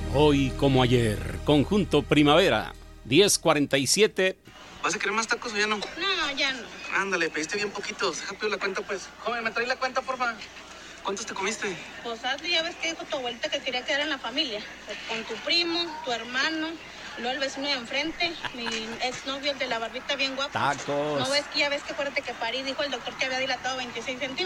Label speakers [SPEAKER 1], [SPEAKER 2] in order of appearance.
[SPEAKER 1] Hoy como ayer, Conjunto Primavera, 10:47.
[SPEAKER 2] ¿Vas a querer más tacos o ya no?
[SPEAKER 3] No, ya no.
[SPEAKER 2] Ándale, pediste bien poquitos. Deja pedir la cuenta, pues. Joven, ¿me traes la cuenta, porfa? ¿Cuántos te comiste?
[SPEAKER 3] Pues ya ves que dijo tu abuelita que quería quedar en la familia. Pues, con tu primo, tu hermano, luego el vecino de enfrente, mi exnovio, el de la barbita bien guapo.
[SPEAKER 1] Tacos.
[SPEAKER 3] No ves que ya ves que acuérdate que París dijo el doctor que había dilatado 26 centímetros.